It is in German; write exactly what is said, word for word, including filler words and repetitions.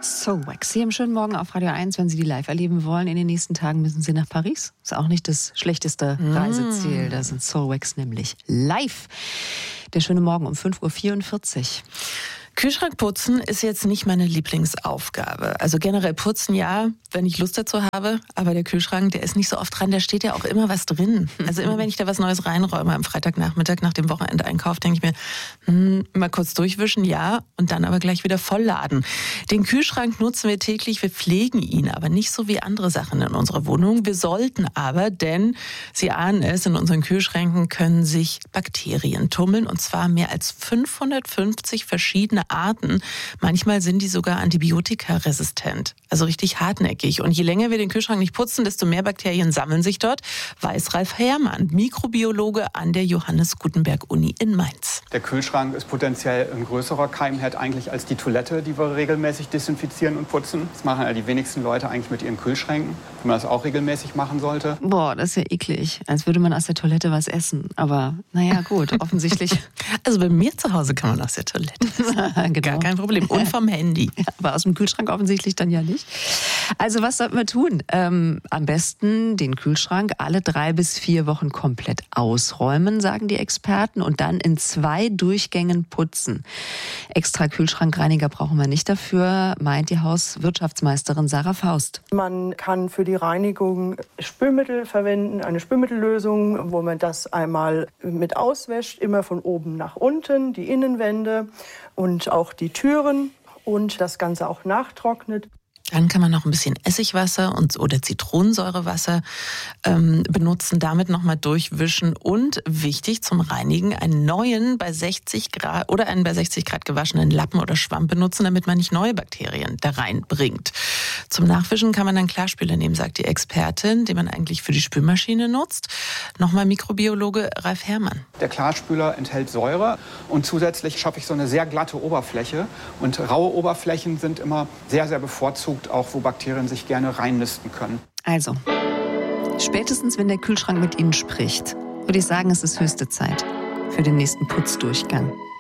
Soulwax. Sie haben einen schönen Morgen auf Radio eins. Wenn Sie die live erleben wollen, in den nächsten Tagen müssen Sie nach Paris. Ist auch nicht das schlechteste mm. Reiseziel. Da sind Soulwax nämlich live. Der schöne Morgen um fünf Uhr vierundvierzig. Kühlschrank putzen ist jetzt nicht meine Lieblingsaufgabe. Also generell putzen, ja, wenn ich Lust dazu habe. Aber der Kühlschrank, der ist nicht so oft dran. Da steht ja auch immer was drin. Also immer, wenn ich da was Neues reinräume am Freitagnachmittag nach dem Wochenendeinkauf, denke ich mir, hm, mal kurz durchwischen, ja, und dann aber gleich wieder vollladen. Den Kühlschrank nutzen wir täglich, wir pflegen ihn, aber nicht so wie andere Sachen in unserer Wohnung. Wir sollten aber, denn Sie ahnen es, in unseren Kühlschränken können sich Bakterien tummeln, und zwar mehr als fünfhundertfünfzig verschiedene Arten. Manchmal sind die sogar antibiotikaresistent, also richtig hartnäckig. Und je länger wir den Kühlschrank nicht putzen, desto mehr Bakterien sammeln sich dort, weiß Ralf Herrmann, Mikrobiologe an der Johannes Gutenberg-Uni in Mainz. Der Kühlschrank ist potenziell ein größerer Keimherd eigentlich als die Toilette, die wir regelmäßig desinfizieren und putzen. Das machen ja die wenigsten Leute eigentlich mit ihren Kühlschränken, wenn man das auch regelmäßig machen sollte. Boah, das ist ja eklig, als würde man aus der Toilette was essen. Aber naja, gut, offensichtlich. Also bei mir zu Hause kann man aus der Toilette essen. Genau. Gar kein Problem. Und vom Handy. Ja, aber aus dem Kühlschrank offensichtlich dann ja nicht. Also was sollten wir tun? Ähm, am besten den Kühlschrank alle drei bis vier Wochen komplett ausräumen, sagen die Experten, und dann in zwei Durchgängen putzen. Extra Kühlschrankreiniger brauchen wir nicht dafür, meint die Hauswirtschaftsmeisterin Sarah Faust. Man kann für die Reinigung Spülmittel verwenden, eine Spülmittellösung, wo man das einmal mit auswäscht, immer von oben nach unten, die Innenwände und auch die Türen, und das Ganze auch nachtrocknet. Dann kann man noch ein bisschen Essigwasser und, oder Zitronensäurewasser ähm, benutzen, damit nochmal durchwischen und, wichtig zum Reinigen, einen neuen bei sechzig Grad oder einen bei sechzig Grad gewaschenen Lappen oder Schwamm benutzen, damit man nicht neue Bakterien da reinbringt. Zum Nachwischen kann man dann Klarspüler nehmen, sagt die Expertin, den man eigentlich für die Spülmaschine nutzt. Nochmal Mikrobiologe Ralf Herrmann. Der Klarspüler enthält Säure und zusätzlich schaffe ich so eine sehr glatte Oberfläche. Und raue Oberflächen sind immer sehr, sehr bevorzugt, auch wo Bakterien sich gerne reinnisten können. Also, spätestens wenn der Kühlschrank mit Ihnen spricht, würde ich sagen, es ist höchste Zeit für den nächsten Putzdurchgang.